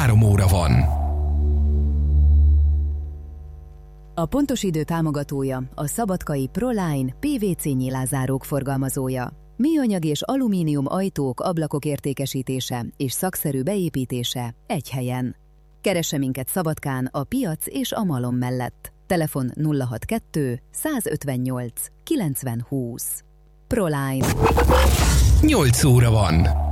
3 óra van. A pontos idő támogatója a szabadkai Proline PVC nyilázárók forgalmazója. Műanyag és alumínium ajtók, ablakok értékesítése és szakszerű beépítése egy helyen. Keresse minket Szabadkán a Piac és a Malom mellett. Telefon 062 158 90 20. Proline. 8 óra van.